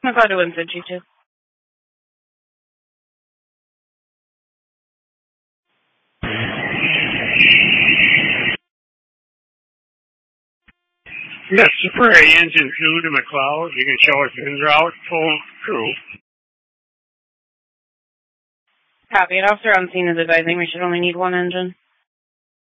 McLeod to Winston, G2. Yes, Super A engine 2 to McLeod. You can show us in route, full crew. Copy. An officer on scene is advising we should only need one engine.